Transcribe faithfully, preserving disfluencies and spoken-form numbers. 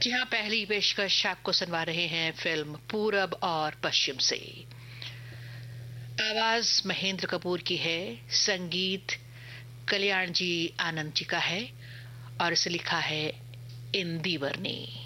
जी हाँ, पहली पेशकश आपको सुनवा रहे हैं फिल्म पूरब और पश्चिम से। आवाज महेंद्र कपूर की है, संगीत कल्याण जी आनंद जी का है और इसे लिखा है इंदिवर ने।